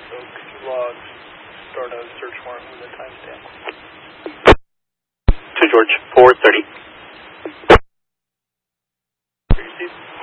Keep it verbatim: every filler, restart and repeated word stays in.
so could you log start a search warrant with a timestamp? To George, four thirty. Received.